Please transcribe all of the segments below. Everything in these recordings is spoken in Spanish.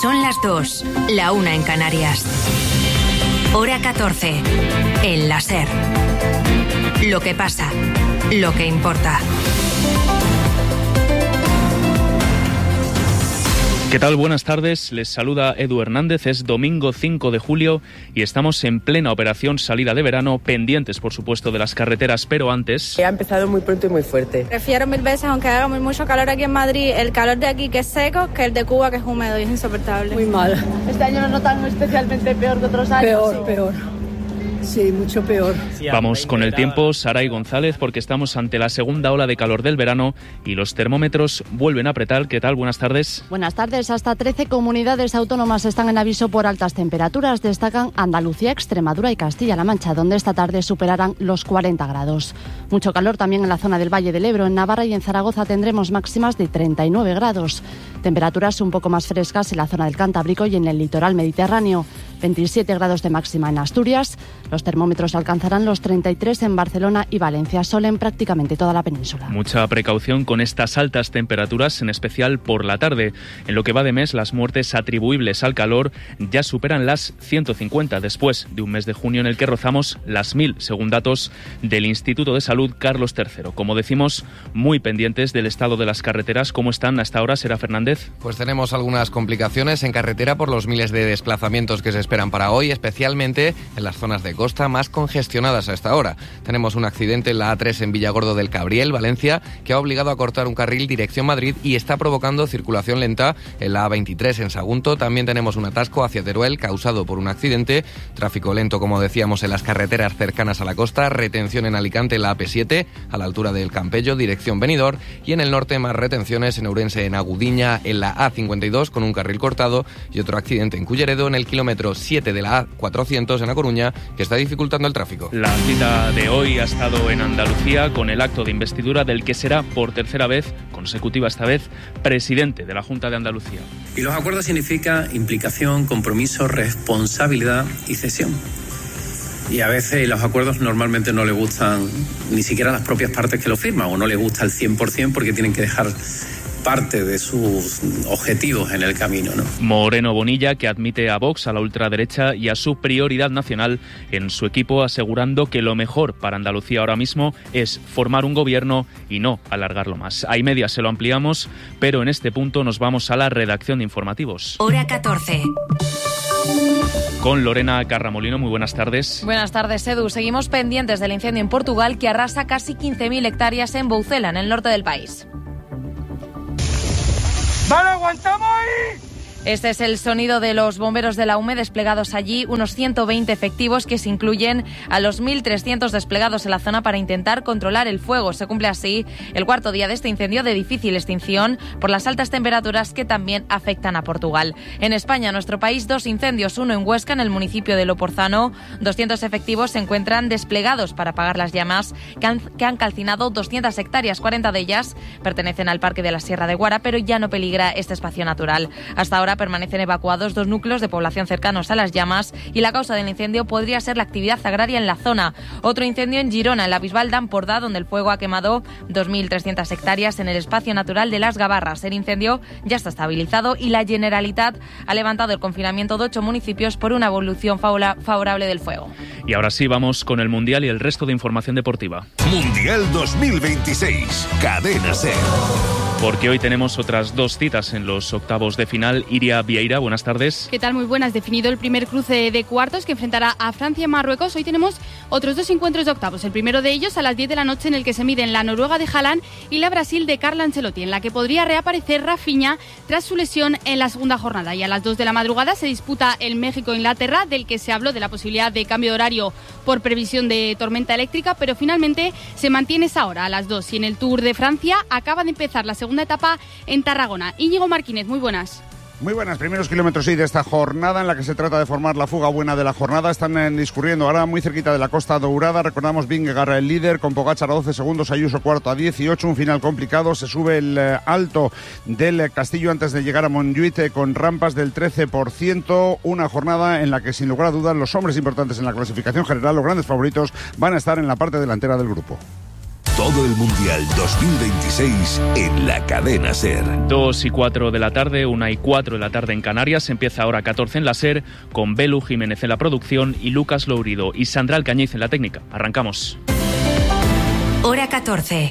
Son las 2, la 1 en Canarias. Hora 14, en la SER. Lo que pasa, lo que importa. ¿Qué tal? Buenas tardes, les saluda Edu Hernández, es domingo 5 de julio y estamos en plena operación salida de verano, pendientes por supuesto de las carreteras, pero antes... Ha empezado muy pronto y muy fuerte. Prefiero mil veces, aunque haga mucho calor aquí en Madrid, el calor de aquí que es seco, que el de Cuba que es húmedo y es insoportable. Muy mal. Este año lo notan especialmente peor que otros años. Peor. Sí, mucho peor. Vamos con el tiempo, Saray González, porque estamos ante la segunda ola de calor del verano y los termómetros vuelven a apretar. ¿Qué tal? Buenas tardes. Buenas tardes. Hasta 13 comunidades autónomas están en aviso por altas temperaturas. Destacan Andalucía, Extremadura y Castilla-La Mancha, donde esta tarde superarán los 40 grados. Mucho calor también en la zona del Valle del Ebro. En Navarra y en Zaragoza tendremos máximas de 39 grados. Temperaturas un poco más frescas en la zona del Cantábrico y en el litoral mediterráneo. 27 grados de máxima en Asturias. Los termómetros alcanzarán los 33 en Barcelona y Valencia, sol en prácticamente toda la península. Mucha precaución con estas altas temperaturas, en especial por la tarde. En lo que va de mes, las muertes atribuibles al calor ya superan las 150, después de un mes de junio en el que rozamos las 1000, según datos del Instituto de Salud Carlos III. Como decimos, muy pendientes del estado de las carreteras. ¿Cómo están hasta ahora, Sera Fernández? Pues tenemos algunas complicaciones en carretera por los miles de desplazamientos que se esperan para hoy, especialmente en las zonas de costa más congestionadas a esta hora. Tenemos un accidente en la A3 en Villargordo del Cabriel, Valencia, que ha obligado a cortar un carril dirección Madrid y está provocando circulación lenta en la A23 en Sagunto. También tenemos un atasco hacia Teruel causado por un accidente, tráfico lento, como decíamos, en las carreteras cercanas a la costa, retención en Alicante en la AP7 a la altura del Campello, dirección Benidorm, y en el norte más retenciones en Ourense, en Agudiña, en la A52 con un carril cortado, y otro accidente en Culleredo en el kilómetro 7 de la A400 en A Coruña, que está dificultando el tráfico. La cita de hoy ha estado en Andalucía con el acto de investidura del que será por tercera vez, consecutiva esta vez, presidente de la Junta de Andalucía. Y los acuerdos significan implicación, compromiso, responsabilidad y cesión. Y a veces los acuerdos normalmente no le gustan ni siquiera a las propias partes que lo firman, o no le gusta al 100% porque tienen que dejar parte de sus objetivos en el camino, ¿no? Moreno Bonilla, que admite a Vox, a la ultraderecha y a su prioridad nacional en su equipo, asegurando que lo mejor para Andalucía ahora mismo es formar un gobierno y no alargarlo más. Hay media, se lo ampliamos, pero en este punto nos vamos a la redacción de informativos. Hora 14. Con Lorena Carramolino, muy buenas tardes. Buenas tardes, Edu. Seguimos pendientes del incendio en Portugal que arrasa casi 15.000 hectáreas en Boucela, en el norte del país. ¡Vale, aguantamos ahí! Este es el sonido de los bomberos de la UME desplegados allí, unos 120 efectivos que se incluyen a los 1.300 desplegados en la zona para intentar controlar el fuego. Se cumple así el cuarto día de este incendio de difícil extinción por las altas temperaturas que también afectan a Portugal. En España, nuestro país, 2 incendios, uno en Huesca, en el municipio de Loporzano. 200 efectivos se encuentran desplegados para apagar las llamas que han calcinado 200 hectáreas. 40 de ellas pertenecen al Parque de la Sierra de Guara, pero ya no peligra este espacio natural. Hasta ahora permanecen evacuados 2 núcleos de población cercanos a las llamas y la causa del incendio podría ser la actividad agraria en la zona. Otro incendio en Girona, en la Bisbal d'Empordà, donde el fuego ha quemado 2.300 hectáreas en el espacio natural de Las Gavarras. El incendio ya está estabilizado y la Generalitat ha levantado el confinamiento de 8 municipios por una evolución favorable del fuego. Y ahora sí, vamos con el Mundial y el resto de información deportiva. Mundial 2026, Cadena SER. Porque hoy tenemos otras 2 citas en los octavos de final. Iria Vieira, buenas tardes. ¿Qué tal? Muy buenas. Definido el primer cruce de cuartos que enfrentará a Francia y Marruecos. Hoy tenemos otros 2 encuentros de octavos. El primero de ellos a las 10 de la noche, en el que se miden la Noruega de Haaland y la Brasil de Carlo Ancelotti, en la que podría reaparecer Rafinha tras su lesión en la segunda jornada. Y a las 2 de la madrugada se disputa el México-Inglaterra, del que se habló de la posibilidad de cambio de horario por previsión de tormenta eléctrica, pero finalmente se mantiene esa hora a las 2. Y en el Tour de Francia acaba de empezar la segunda etapa en Tarragona. Íñigo Martínez, muy buenas. Muy buenas, primeros kilómetros de esta jornada en la que se trata de formar la fuga buena de la jornada. Están discurriendo ahora muy cerquita de la Costa Dourada. Recordamos Vingegaard el líder con Pogačar a 12 segundos, Ayuso cuarto a 18. Un final complicado. Se sube el alto del Castillo antes de llegar a Montjuïc con rampas del 13%. Una jornada en la que sin lugar a dudas los hombres importantes en la clasificación general, los grandes favoritos, van a estar en la parte delantera del grupo. Todo el Mundial 2026 en la cadena SER. 2:04 de la tarde, 1:04 de la tarde en Canarias. Empieza ahora 14 en la SER, con Belu Jiménez en la producción y Lucas Lourido y Sandra Alcañiz en la técnica. Arrancamos. Hora 14.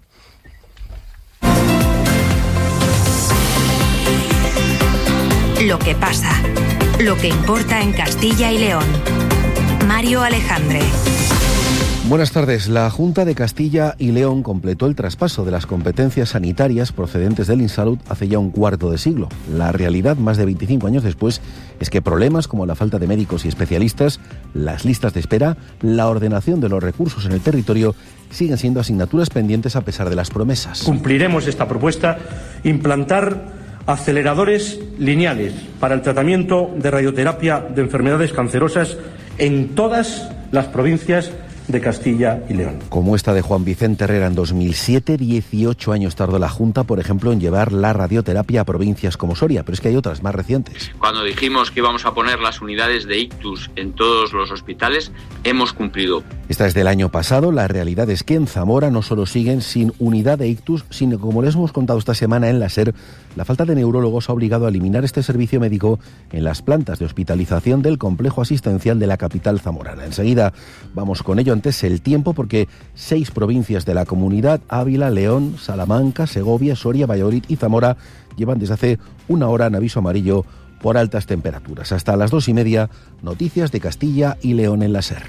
Lo que pasa, lo que importa en Castilla y León. Mario Alejandre. Buenas tardes. La Junta de Castilla y León completó el traspaso de las competencias sanitarias procedentes del Insalud hace ya un cuarto de siglo. La realidad, más de 25 años después, es que problemas como la falta de médicos y especialistas, las listas de espera, la ordenación de los recursos en el territorio siguen siendo asignaturas pendientes a pesar de las promesas. Cumpliremos esta propuesta, implantar aceleradores lineales para el tratamiento de radioterapia de enfermedades cancerosas en todas las provincias de Castilla y León. Como esta de Juan Vicente Herrera en 2007, 18 años tardó la Junta, por ejemplo, en llevar la radioterapia a provincias como Soria, pero es que hay otras más recientes. Cuando dijimos que íbamos a poner las unidades de ictus en todos los hospitales, hemos cumplido. Esta es del año pasado. La realidad es que en Zamora no solo siguen sin unidad de ictus, sino, como les hemos contado esta semana en la SER, la falta de neurólogos ha obligado a eliminar este servicio médico en las plantas de hospitalización del complejo asistencial de la capital zamorana. Enseguida vamos con ello. Antes el tiempo, porque 6 provincias de la comunidad, Ávila, León, Salamanca, Segovia, Soria, Valladolid y Zamora, llevan desde hace una hora en aviso amarillo por altas temperaturas. Hasta las 2:30, noticias de Castilla y León en la SER.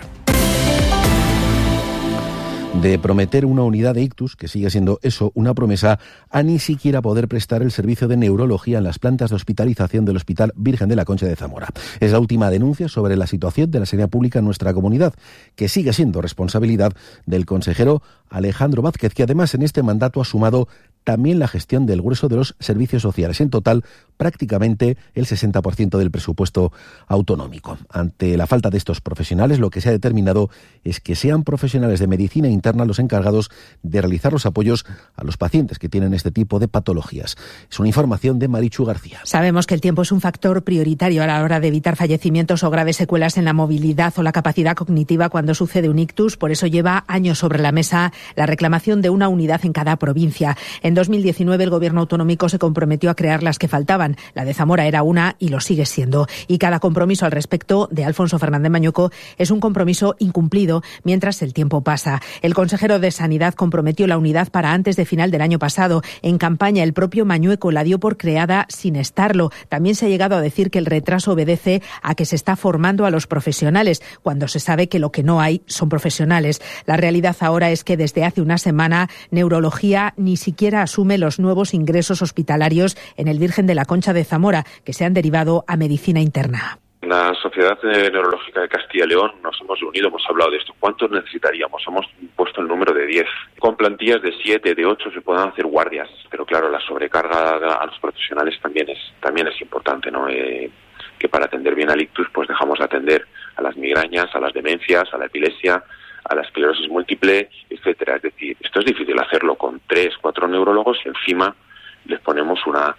De prometer una unidad de ictus, que sigue siendo eso una promesa, a ni siquiera poder prestar el servicio de neurología en las plantas de hospitalización del Hospital Virgen de la Concha de Zamora. Es la última denuncia sobre la situación de la sanidad pública en nuestra comunidad, que sigue siendo responsabilidad del consejero Alejandro Vázquez, que además en este mandato ha sumado también la gestión del grueso de los servicios sociales. En total, prácticamente el 60% del presupuesto autonómico. Ante la falta de estos profesionales, lo que se ha determinado es que sean profesionales de medicina interna los encargados de realizar los apoyos a los pacientes que tienen este tipo de patologías. Es una información de Marichu García. Sabemos que el tiempo es un factor prioritario a la hora de evitar fallecimientos o graves secuelas en la movilidad o la capacidad cognitiva cuando sucede un ictus. Por eso lleva años sobre la mesa la reclamación de una unidad en cada provincia. En 2019 el Gobierno autonómico se comprometió a crear las que faltaban. La de Zamora era una y lo sigue siendo. Y cada compromiso al respecto de Alfonso Fernández Mañueco es un compromiso incumplido mientras el tiempo pasa. El consejero de Sanidad comprometió la unidad para antes de final del año pasado. En campaña el propio Mañueco la dio por creada sin estarlo. También se ha llegado a decir que el retraso obedece a que se está formando a los profesionales, cuando se sabe que lo que no hay son profesionales. La realidad ahora es que desde hace una semana neurología ni siquiera asume los nuevos ingresos hospitalarios en el Virgen de la Concha de Zamora, que se han derivado a medicina interna. La Sociedad Neurológica de Castilla y León nos hemos reunido, hemos hablado de esto. ¿Cuántos necesitaríamos? Hemos puesto el número de 10. Con plantillas de 7, de 8 se puedan hacer guardias. Pero claro, la sobrecarga a los profesionales también es importante, ¿no? Que para atender bien al ictus, pues dejamos de atender a las migrañas, a las demencias, a la epilepsia, a la esclerosis múltiple, etcétera. Es decir, esto es difícil hacerlo con 3, 4 neurólogos y encima les ponemos una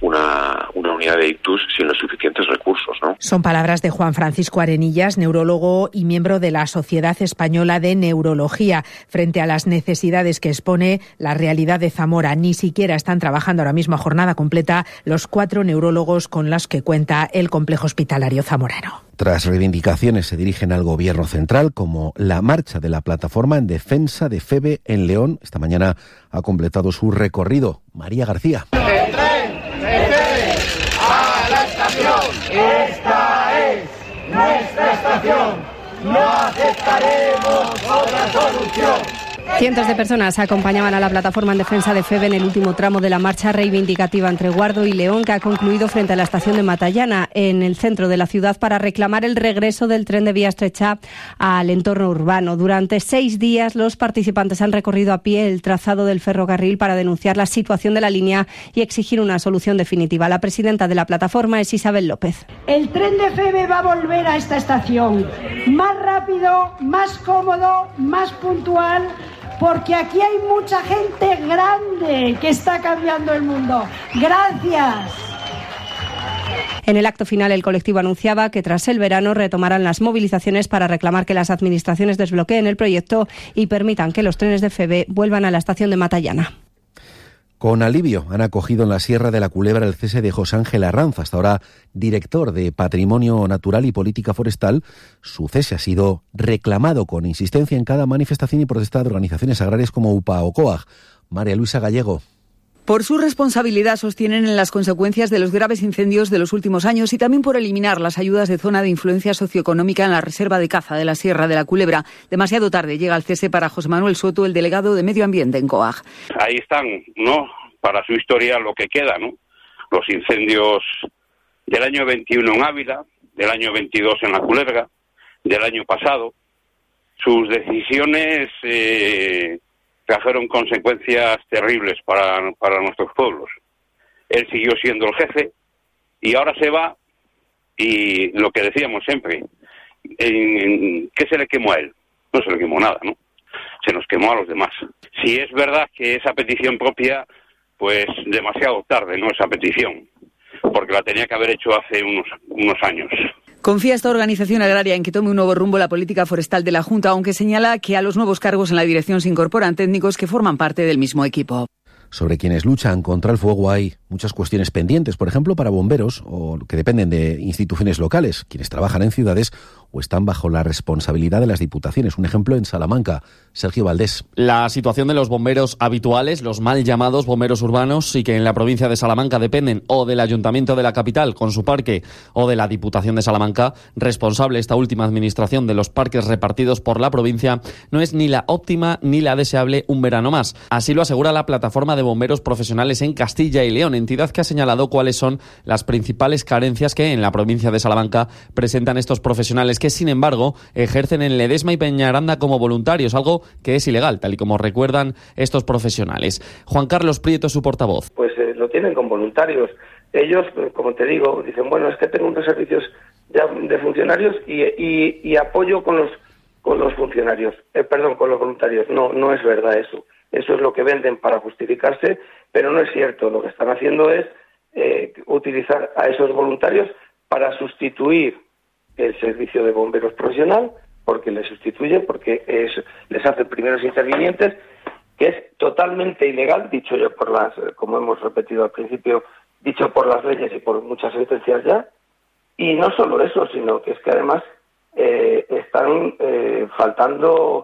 unidad de ictus sin los suficientes recursos, ¿no? Son palabras de Juan Francisco Arenillas, neurólogo y miembro de la Sociedad Española de Neurología. Frente a las necesidades que expone la realidad de Zamora, ni siquiera están trabajando ahora mismo a jornada completa los 4 neurólogos con los que cuenta el complejo hospitalario zamorano. Tras reivindicaciones se dirigen al Gobierno central, como la marcha de la plataforma en defensa de FEBE en León. Esta mañana ha completado su recorrido. María García. ¡El tren! ¡A la estación! ¡Esta es nuestra estación! ¡No aceptaremos otra solución! Cientos de personas acompañaban a la plataforma en defensa de FEBE en el último tramo de la marcha reivindicativa entre Guardo y León, que ha concluido frente a la estación de Matallana, en el centro de la ciudad, para reclamar el regreso del tren de vía estrecha al entorno urbano. Durante 6 días los participantes han recorrido a pie el trazado del ferrocarril para denunciar la situación de la línea y exigir una solución definitiva. La presidenta de la plataforma es Isabel López. El tren de FEBE va a volver a esta estación, más rápido, más cómodo, más puntual, porque aquí hay mucha gente grande que está cambiando el mundo. Gracias. En el acto final, el colectivo anunciaba que tras el verano retomarán las movilizaciones para reclamar que las administraciones desbloqueen el proyecto y permitan que los trenes de FEVE vuelvan a la estación de Matallana. Con alivio han acogido en la Sierra de la Culebra el cese de José Ángel Arranz, hasta ahora director de Patrimonio Natural y Política Forestal. Su cese ha sido reclamado con insistencia en cada manifestación y protesta de organizaciones agrarias como UPA o COAG. María Luisa Gallego. Por su responsabilidad sostienen en las consecuencias de los graves incendios de los últimos años y también por eliminar las ayudas de zona de influencia socioeconómica en la reserva de caza de la Sierra de la Culebra. Demasiado tarde llega el cese para José Manuel Soto, el delegado de Medio Ambiente en COAG. Ahí están, ¿no?, para su historia lo que queda, ¿no? Los incendios del año 21 en Ávila, del año 22 en la Culebra, del año pasado. Sus decisiones trajeron consecuencias terribles para nuestros pueblos. Él siguió siendo el jefe y ahora se va, y lo que decíamos siempre, ¿qué se le quemó a él? No se le quemó nada, ¿no? Se nos quemó a los demás. Si es verdad que esa petición propia, pues demasiado tarde, ¿no?, esa petición, porque la tenía que haber hecho hace unos años. Confía esta organización agraria en que tome un nuevo rumbo la política forestal de la Junta, aunque señala que a los nuevos cargos en la dirección se incorporan técnicos que forman parte del mismo equipo. Sobre quienes luchan contra el fuego hay muchas cuestiones pendientes, por ejemplo, para bomberos o que dependen de instituciones locales, quienes trabajan en ciudades o están bajo la responsabilidad de las diputaciones. Un ejemplo en Salamanca. Sergio Valdés. La situación de los bomberos habituales, los mal llamados bomberos urbanos, y que en la provincia de Salamanca dependen o del Ayuntamiento de la capital con su parque o de la Diputación de Salamanca, responsable esta última administración de los parques repartidos por la provincia, no es ni la óptima ni la deseable un verano más. Así lo asegura la plataforma de bomberos profesionales en Castilla y León, entidad que ha señalado cuáles son las principales carencias que en la provincia de Salamanca presentan estos profesionales, que sin embargo ejercen en Ledesma y Peñaranda como voluntarios, algo que es ilegal, tal y como recuerdan estos profesionales. Juan Carlos Prieto, su portavoz. Pues lo tienen con voluntarios. Ellos, como te digo, dicen, bueno, es que tengo unos servicios ya de funcionarios y apoyo con los funcionarios, con los voluntarios. No es verdad eso. Eso es lo que venden para justificarse, pero no es cierto. Lo que están haciendo es utilizar a esos voluntarios para sustituir el servicio de bomberos profesional, porque les sustituye, porque les hace primeros intervinientes, que es totalmente ilegal, dicho yo por como hemos repetido al principio, dicho por las leyes y por muchas sentencias ya. Y no solo eso, sino que es que además están faltando,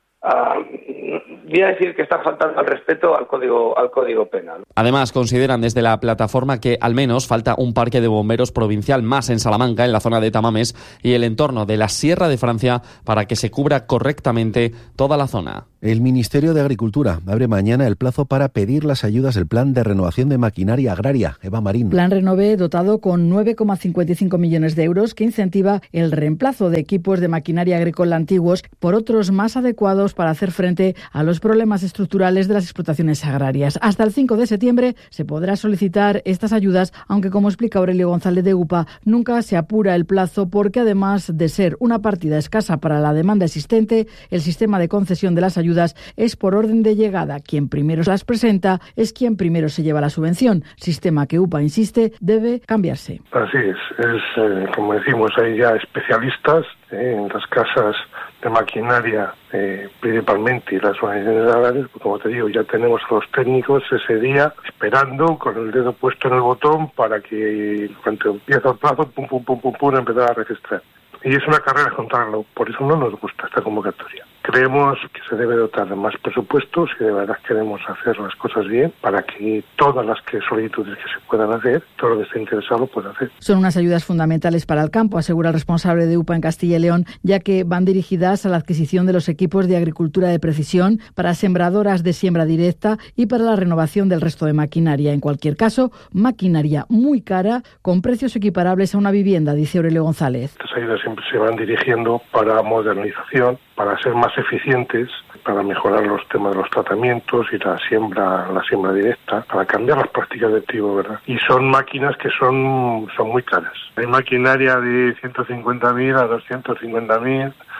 voy a decir que está faltando al respeto al código penal. Además, consideran desde la plataforma que al menos falta un parque de bomberos provincial más en Salamanca, en la zona de Tamames y el entorno de la Sierra de Francia, para que se cubra correctamente toda la zona. El Ministerio de Agricultura abre mañana el plazo para pedir las ayudas del Plan de Renovación de Maquinaria Agraria. Eva Marín. Plan Renove dotado con 9,55 millones de euros que incentiva el reemplazo de equipos de maquinaria agrícola antiguos por otros más adecuados para hacer frente a los problemas estructurales de las explotaciones agrarias. Hasta el 5 de septiembre se podrá solicitar estas ayudas, aunque, como explica Aurelio González de UPA, nunca se apura el plazo porque, además de ser una partida escasa para la demanda existente, el sistema de concesión de las ayudas es por orden de llegada. Quien primero las presenta es quien primero se lleva la subvención, sistema que UPA insiste debe cambiarse. Así es como decimos, hay ya especialistas en las casas de maquinaria, principalmente, y las organizaciones agrarias, pues como te digo, ya tenemos a los técnicos ese día esperando con el dedo puesto en el botón para que cuando empieza el plazo, empezar a registrar. Y es una carrera contarlo, por eso no nos gusta esta convocatoria. Creemos que se debe dotar de más presupuestos y de verdad queremos hacer las cosas bien para que todas las solicitudes que se puedan hacer, todo lo que esté interesado pueda hacer. Son unas ayudas fundamentales para el campo, asegura el responsable de UPA en Castilla y León, ya que van dirigidas a la adquisición de los equipos de agricultura de precisión, para sembradoras de siembra directa y para la renovación del resto de maquinaria. En cualquier caso, maquinaria muy cara, con precios equiparables a una vivienda, dice Aurelio González. Estas ayudas siempre se van dirigiendo para modernización, para ser más eficientes, para mejorar los temas de los tratamientos y la siembra directa, para cambiar las prácticas de trigo, ¿verdad? Y son máquinas que son muy caras. Hay maquinaria de 150.000 a 250.000,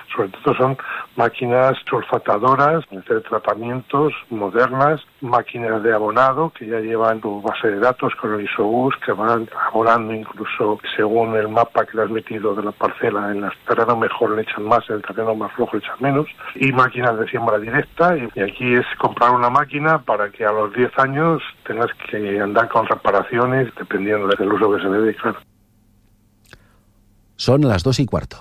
Sobre todo son máquinas sulfatadoras, hacer tratamientos modernas, máquinas de abonado que ya llevan tu base de datos con el ISOBUS, que van abonando incluso según el mapa que le has metido de la parcela. En el terreno mejor le echan más, en el terreno más flojo le echan menos. Y máquinas de siembra directa. Y aquí es comprar una máquina para que a los 10 años tengas que andar con reparaciones dependiendo del uso que se le dé, claro. Son las 2:15.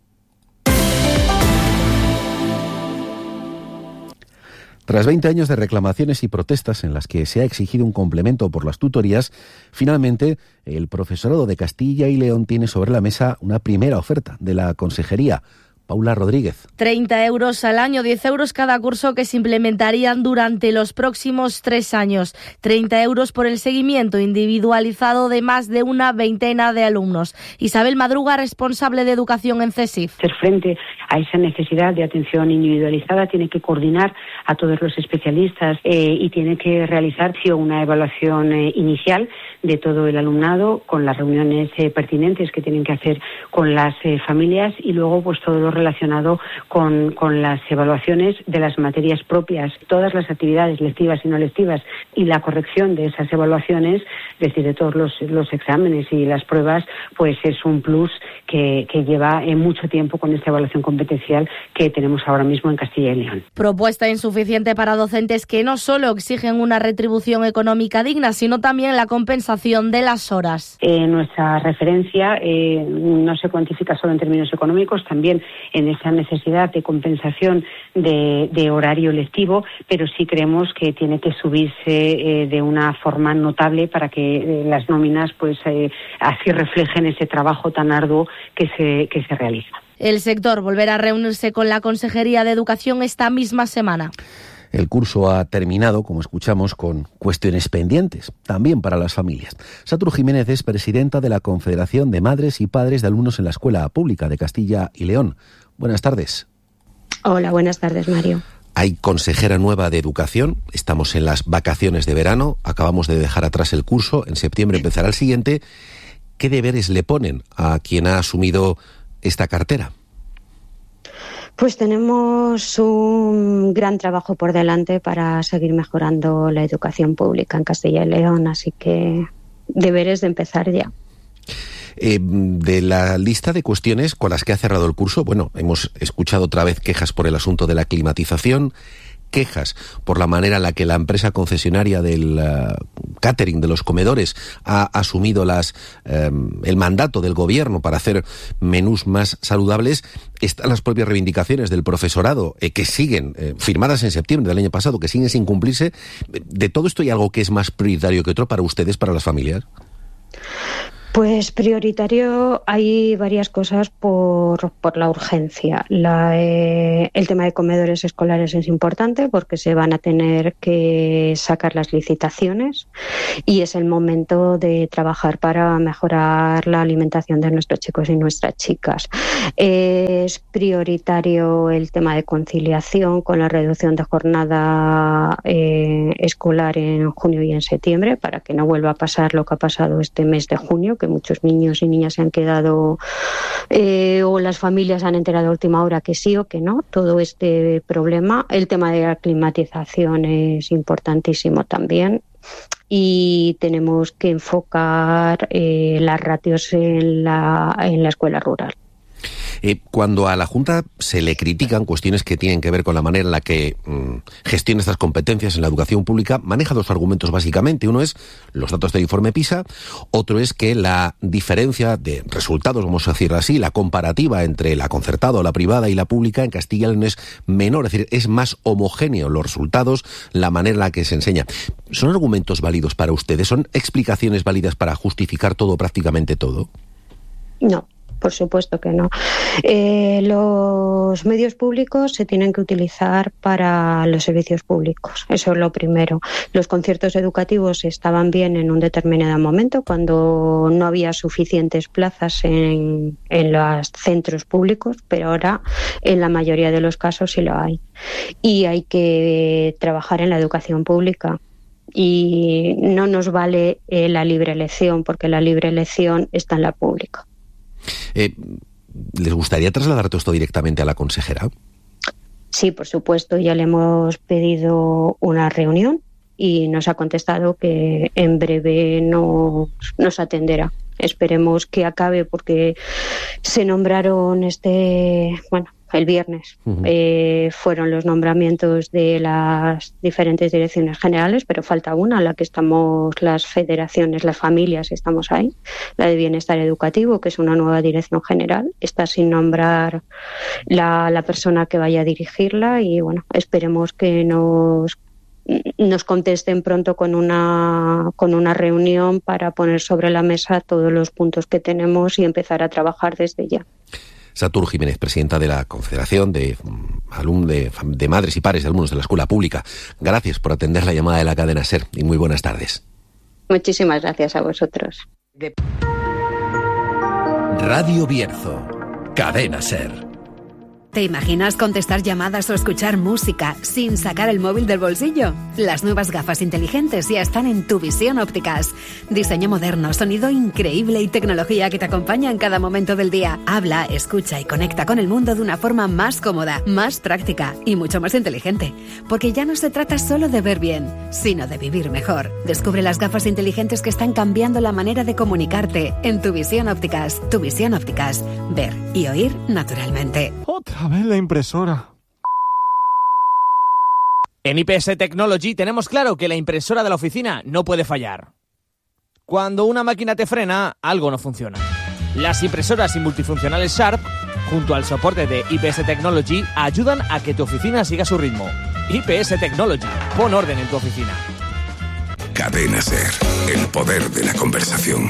Tras 20 años de reclamaciones y protestas en las que se ha exigido un complemento por las tutorías, finalmente el profesorado de Castilla y León tiene sobre la mesa una primera oferta de la Consejería. Paula Rodríguez. 30 euros al año, 10 euros cada curso que se implementarían durante los próximos 3 años. 30 euros por el seguimiento individualizado de más de una veintena de alumnos. Isabel Madruga, responsable de educación en CESIF. Hacer frente a esa necesidad de atención individualizada tiene que coordinar a todos los especialistas y tiene que realizar una evaluación inicial de todo el alumnado con las reuniones pertinentes que tienen que hacer con las familias y luego pues todo lo relacionado con las evaluaciones de las materias propias, todas las actividades lectivas y no lectivas y la corrección de esas evaluaciones, es decir, de todos los exámenes y las pruebas, pues es un plus que lleva mucho tiempo con esta evaluación competencial que tenemos ahora mismo en Castilla y León. Propuesta insuficiente para docentes que no solo exigen una retribución económica digna, sino también la compensación de las horas. Nuestra referencia no se cuantifica solo en términos económicos, también en esa necesidad de compensación de horario lectivo, pero sí creemos que tiene que subirse de una forma notable para que las nóminas pues así reflejen ese trabajo tan arduo que se realiza. El sector volverá a reunirse con la Consejería de Educación esta misma semana. El curso ha terminado, como escuchamos, con cuestiones pendientes, también para las familias. Satru Jiménez es presidenta de la Confederación de Madres y Padres de Alumnos en la Escuela Pública de Castilla y León. Buenas tardes. Hola, buenas tardes, Mario. Hay consejera nueva de Educación, estamos en las vacaciones de verano, acabamos de dejar atrás el curso, en septiembre empezará el siguiente. ¿Qué deberes le ponen a quien ha asumido esta cartera? Pues tenemos un gran trabajo por delante para seguir mejorando la educación pública en Castilla y León, así que deberes de empezar ya. De la lista de cuestiones con las que ha cerrado el curso, bueno, hemos escuchado otra vez quejas por el asunto de la climatización, quejas por la manera en la que la empresa concesionaria del catering, de los comedores, ha asumido el mandato del gobierno para hacer menús más saludables. Están las propias reivindicaciones del profesorado que siguen, firmadas en septiembre del año pasado, que siguen sin cumplirse. ¿De todo esto hay algo que es más prioritario que otro para ustedes, para las familias? Pues prioritario hay varias cosas por la urgencia. El tema de comedores escolares es importante porque se van a tener que sacar las licitaciones y es el momento de trabajar para mejorar la alimentación de nuestros chicos y nuestras chicas. Es prioritario el tema de conciliación con la reducción de jornada escolar en junio y en septiembre para que no vuelva a pasar lo que ha pasado este mes de junio, que muchos niños y niñas se han quedado o las familias han enterado a última hora que sí o que no, todo este problema. El tema de la climatización es importantísimo también y tenemos que enfocar las ratios en la escuela rural. Cuando a la Junta se le critican cuestiones que tienen que ver con la manera en la que gestiona estas competencias en la educación pública, maneja dos argumentos básicamente. Uno es los datos del informe PISA, otro es que la diferencia de resultados, vamos a decirlo así, la comparativa entre la concertada o la privada y la pública en Castilla y León es menor, es decir, es más homogéneo los resultados, la manera en la que se enseña. ¿Son argumentos válidos para ustedes? ¿Son explicaciones válidas para justificar todo, prácticamente todo? No. Por supuesto que no. Los medios públicos se tienen que utilizar para los servicios públicos. Eso es lo primero. Los conciertos educativos estaban bien en un determinado momento cuando no había suficientes plazas en los centros públicos, pero ahora en la mayoría de los casos sí lo hay. Y hay que trabajar en la educación pública. Y no nos vale la libre elección, porque la libre elección está en la pública. ¿Les gustaría trasladar todo esto directamente a la consejera? Sí, por supuesto, ya le hemos pedido una reunión y nos ha contestado que en breve nos atenderá. Esperemos que acabe, porque se nombraron el viernes. Fueron los nombramientos de las diferentes direcciones generales, pero falta una, la que estamos las federaciones, las familias, estamos ahí. La de Bienestar Educativo, que es una nueva dirección general, está sin nombrar la persona que vaya a dirigirla, y bueno, esperemos que nos contesten pronto con una reunión para poner sobre la mesa todos los puntos que tenemos y empezar a trabajar desde ya. Satur Jiménez, presidenta de la Confederación de Madres y Padres de Alumnos de la Escuela Pública. Gracias por atender la llamada de la cadena SER y muy buenas tardes. Muchísimas gracias a vosotros. Radio Bierzo, cadena SER. ¿Te imaginas contestar llamadas o escuchar música sin sacar el móvil del bolsillo? Las nuevas gafas inteligentes ya están en Tuvisión Ópticas. Diseño moderno, sonido increíble y tecnología que te acompaña en cada momento del día. Habla, escucha y conecta con el mundo de una forma más cómoda, más práctica y mucho más inteligente. Porque ya no se trata solo de ver bien, sino de vivir mejor. Descubre las gafas inteligentes que están cambiando la manera de comunicarte en Tuvisión Ópticas. Tuvisión Ópticas. Ver y oír naturalmente. Otra vez la impresora. En IPS Technology tenemos claro que la impresora de la oficina no puede fallar. Cuando una máquina te frena, algo no funciona. Las impresoras y multifuncionales Sharp, junto al soporte de IPS Technology, ayudan a que tu oficina siga su ritmo. IPS Technology, pon orden en tu oficina. Cadena SER, el poder de la conversación.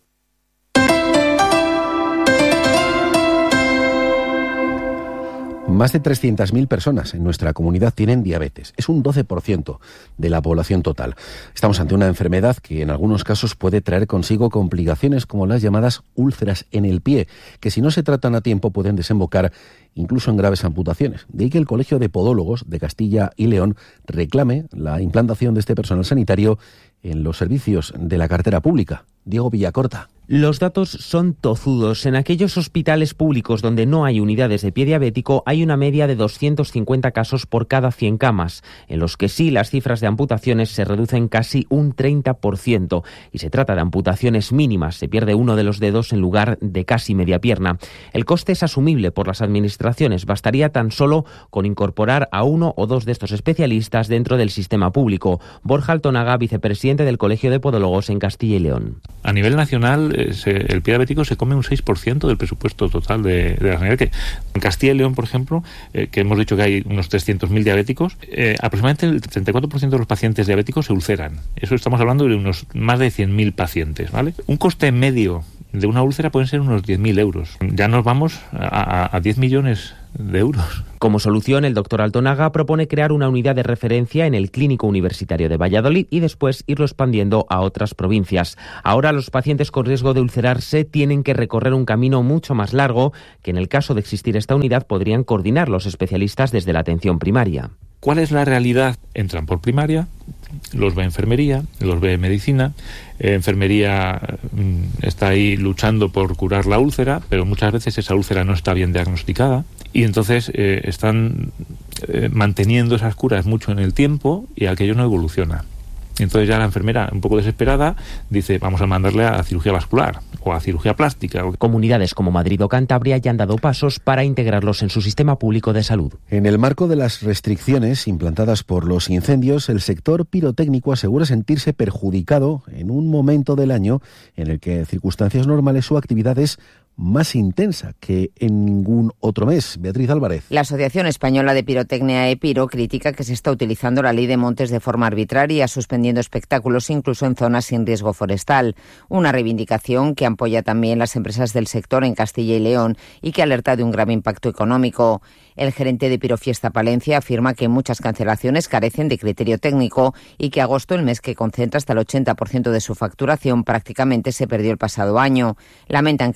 Más de 300.000 personas en nuestra comunidad tienen diabetes. Es un 12% de la población total. Estamos ante una enfermedad que en algunos casos puede traer consigo complicaciones como las llamadas úlceras en el pie, que si no se tratan a tiempo pueden desembocar incluso en graves amputaciones. De ahí que el Colegio de Podólogos de Castilla y León reclame la implantación de este personal sanitario en los servicios de la cartera pública. Diego Villacorta. Los datos son tozudos. En aquellos hospitales públicos donde no hay unidades de pie diabético hay una media de 250 casos por cada 100 camas, en los que sí las cifras de amputaciones se reducen casi un 30%, y se trata de amputaciones mínimas, se pierde uno de los dedos en lugar de casi media pierna. El coste es asumible por las administraciones, bastaría tan solo con incorporar a uno o dos de estos especialistas dentro del sistema público. Borja Altonaga, vicepresidente del Colegio de Podólogos en Castilla y León. A nivel nacional, el pie diabético se come un 6% del presupuesto total de la sanidad. Que en Castilla y León, por ejemplo, que hemos dicho que hay unos 300.000 diabéticos, aproximadamente el 34% de los pacientes diabéticos se ulceran. Eso estamos hablando de unos más de 100.000 pacientes, ¿vale? Un coste medio de una úlcera pueden ser unos 10.000 euros. Ya nos vamos a 10 millones de euros. Como solución, el doctor Altonaga propone crear una unidad de referencia en el Clínico Universitario de Valladolid y después irlo expandiendo a otras provincias. Ahora los pacientes con riesgo de ulcerarse tienen que recorrer un camino mucho más largo que en el caso de existir esta unidad podrían coordinar los especialistas desde la atención primaria. ¿Cuál es la realidad? Entran por primaria, los ve enfermería, los ve medicina. Enfermería está ahí luchando por curar la úlcera, pero muchas veces esa úlcera no está bien diagnosticada y entonces están manteniendo esas curas mucho en el tiempo y aquello no evoluciona. Entonces ya la enfermera, un poco desesperada, dice vamos a mandarle a cirugía vascular o a cirugía plástica. Comunidades como Madrid o Cantabria ya han dado pasos para integrarlos en su sistema público de salud. En el marco de las restricciones implantadas por los incendios, el sector pirotécnico asegura sentirse perjudicado en un momento del año en el que en circunstancias normales su actividad es más intensa que en ningún otro mes. Beatriz Álvarez. La Asociación Española de Pirotecnia EPIRO critica que se está utilizando la ley de montes de forma arbitraria, suspendiendo espectáculos incluso en zonas sin riesgo forestal. Una reivindicación que apoya también las empresas del sector en Castilla y León y que alerta de un grave impacto económico. El gerente de Pirofiesta Palencia afirma que muchas cancelaciones carecen de criterio técnico y que agosto, el mes que concentra hasta el 80% de su facturación, prácticamente se perdió el pasado año. Lamentan que el problema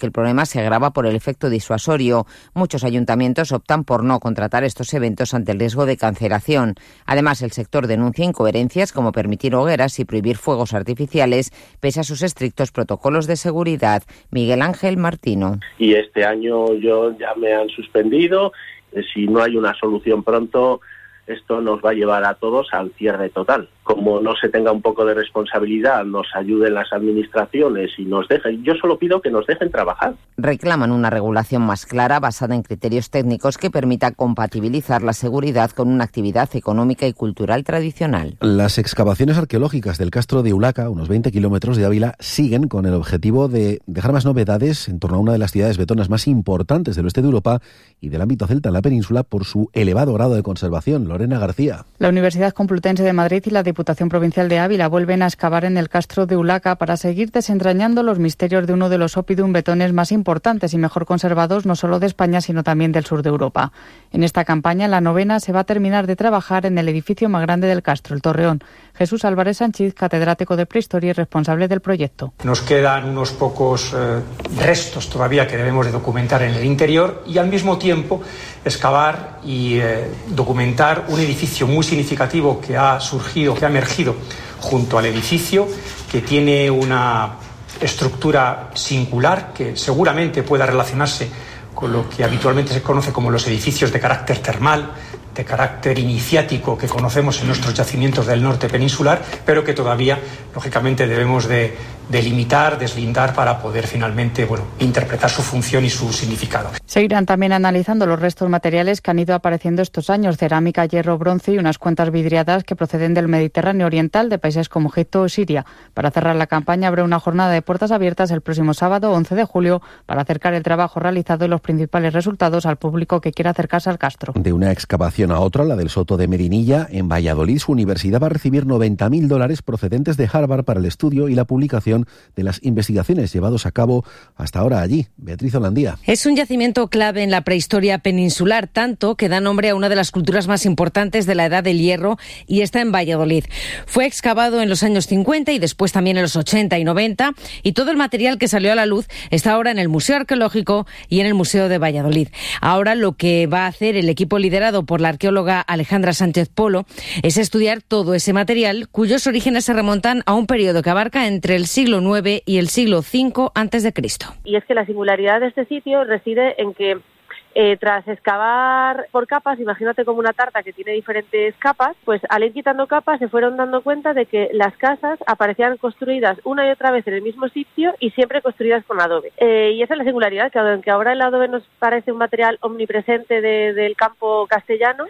se agrava por el efecto disuasorio. Muchos ayuntamientos optan por no contratar estos eventos ante el riesgo de cancelación. Además, el sector denuncia incoherencias como permitir hogueras y prohibir fuegos artificiales pese a sus estrictos protocolos de seguridad. Miguel Ángel Martino. Y este año ya me han suspendido. Si no hay una solución pronto, esto nos va a llevar a todos al cierre total. Como no se tenga un poco de responsabilidad, nos ayuden las administraciones y nos dejen. Yo solo pido que nos dejen trabajar. Reclaman una regulación más clara basada en criterios técnicos que permita compatibilizar la seguridad con una actividad económica y cultural tradicional. Las excavaciones arqueológicas del Castro de Ulaca, unos 20 kilómetros de Ávila, siguen con el objetivo de dejar más novedades en torno a una de las ciudades betonas más importantes del oeste de Europa y del ámbito celta en la península por su elevado grado de conservación. Lorena García. La Universidad Complutense de Madrid y la Diputación Provincial de Ávila vuelven a excavar en el Castro de Ulaca para seguir desentrañando los misterios de uno de los oppidum betones más importantes y mejor conservados no solo de España sino también del sur de Europa. En esta campaña, la 9ª, se va a terminar de trabajar en el edificio más grande del Castro, el Torreón. Jesús Álvarez Sánchez, catedrático de Prehistoria y responsable del proyecto. Nos quedan unos pocos restos todavía que debemos de documentar en el interior y al mismo tiempo excavar y documentar un edificio muy significativo que ha emergido junto al edificio, que tiene una estructura singular que seguramente pueda relacionarse con lo que habitualmente se conoce como los edificios de carácter termal, de carácter iniciático que conocemos en nuestros yacimientos del norte peninsular, pero que todavía, lógicamente, debemos de delimitar, deslindar para poder finalmente interpretar su función y su significado. Seguirán también analizando los restos materiales que han ido apareciendo estos años, cerámica, hierro, bronce y unas cuantas vidriadas que proceden del Mediterráneo oriental, de países como Egipto o Siria. Para cerrar la campaña habrá una jornada de puertas abiertas el próximo sábado 11 de julio para acercar el trabajo realizado y los principales resultados al público que quiera acercarse al Castro. De una excavación a otra, la del Soto de Medinilla, en Valladolid, su universidad va a recibir $90.000 procedentes de Harvard para el estudio y la publicación de las investigaciones llevados a cabo hasta ahora allí. Beatriz Holandía. Es un yacimiento clave en la prehistoria peninsular, tanto que da nombre a una de las culturas más importantes de la Edad del Hierro y está en Valladolid. Fue excavado en los años 50 y después también en los 80 y 90 y todo el material que salió a la luz está ahora en el Museo Arqueológico y en el Museo de Valladolid. Ahora lo que va a hacer el equipo liderado por la arqueóloga Alejandra Sánchez Polo es estudiar todo ese material cuyos orígenes se remontan a un periodo que abarca entre el siglo IX y el siglo V a.C. Y es que la singularidad de este sitio reside en que tras excavar por capas, imagínate como una tarta que tiene diferentes capas, pues al ir quitando capas se fueron dando cuenta de que las casas aparecían construidas una y otra vez en el mismo sitio y siempre construidas con adobe. Y esa es la singularidad, que aunque ahora el adobe nos parece un material omnipresente del campo castellano,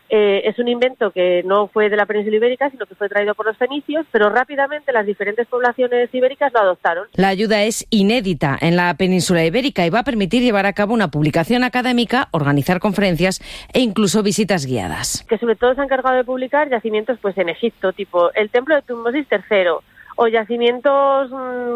es un invento que no fue de la península ibérica, sino que fue traído por los fenicios, pero rápidamente las diferentes poblaciones ibéricas lo adoptaron. La ayuda es inédita en la península ibérica y va a permitir llevar a cabo una publicación académica, organizar conferencias e incluso visitas guiadas. Que sobre todo se ha encargado de publicar yacimientos en Egipto, tipo el templo de Tutmosis III, o yacimientos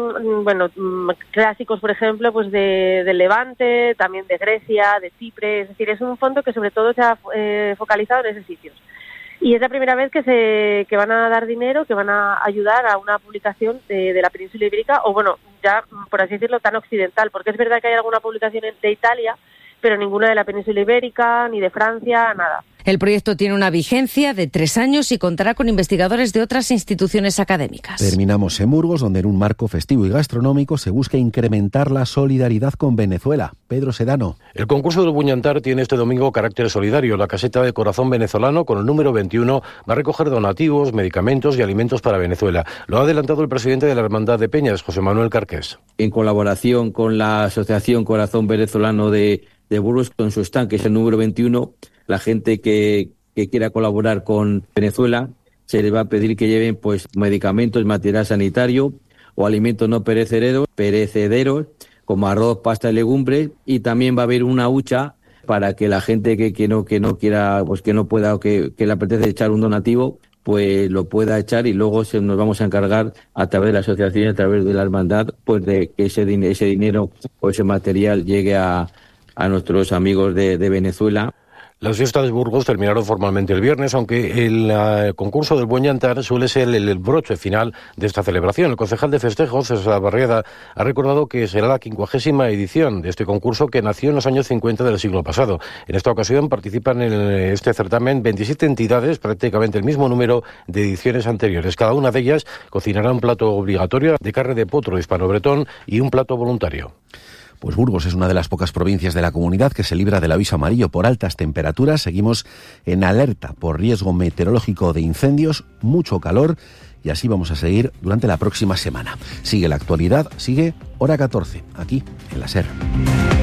clásicos, por ejemplo, del Levante, también de Grecia, de Chipre. Es decir, es un fondo que sobre todo se ha focalizado en esos sitios. Y es la primera vez que van a dar dinero, que van a ayudar a una publicación de la península ibérica, o ya por así decirlo, tan occidental, porque es verdad que hay alguna publicación de Italia, pero ninguna de la península ibérica, ni de Francia, nada. El proyecto tiene una vigencia de 3 años y contará con investigadores de otras instituciones académicas. Terminamos en Burgos, donde en un marco festivo y gastronómico se busca incrementar la solidaridad con Venezuela. Pedro Sedano. El concurso del Buñantar tiene este domingo carácter solidario. La caseta de Corazón Venezolano, con el número 21, va a recoger donativos, medicamentos y alimentos para Venezuela. Lo ha adelantado el presidente de la Hermandad de Peñas, José Manuel Carqués. En colaboración con la Asociación Corazón Venezolano de Burgos, con su stand, que es el número 21, la gente que quiera colaborar con Venezuela se les va a pedir que lleven medicamentos, material sanitario o alimentos no perecederos como arroz, pasta y legumbres, y también va a haber una hucha para que la gente que no quiera, que no pueda o que le apetece echar un donativo, pues lo pueda echar, y luego nos vamos a encargar a través de la asociación, a través de la hermandad, de que ese dinero o ese material llegue a nuestros amigos de Venezuela. Las fiestas de Burgos terminaron formalmente el viernes, aunque el concurso del Buen Llantar suele ser el broche final de esta celebración. El concejal de festejos, César Barriada, ha recordado que será la 50ª edición de este concurso que nació en los años 50 del siglo pasado. En esta ocasión participan en este certamen 27 entidades, prácticamente el mismo número de ediciones anteriores. Cada una de ellas cocinará un plato obligatorio de carne de potro hispano-bretón y un plato voluntario. Pues Burgos es una de las pocas provincias de la comunidad que se libra del aviso amarillo por altas temperaturas. Seguimos en alerta por riesgo meteorológico de incendios, mucho calor, y así vamos a seguir durante la próxima semana. Sigue la actualidad, sigue Hora 14, aquí en la SER.